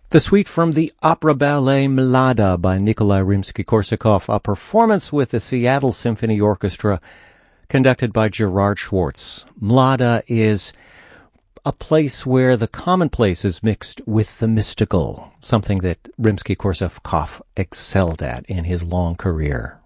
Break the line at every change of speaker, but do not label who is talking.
The suite from the opera ballet Mlada by Nikolai Rimsky-Korsakov, a performance with the Seattle Symphony Orchestra conducted by Gerard Schwartz. Mlada is a place where the commonplace is mixed with the mystical, something that Rimsky-Korsakov excelled at in his long career.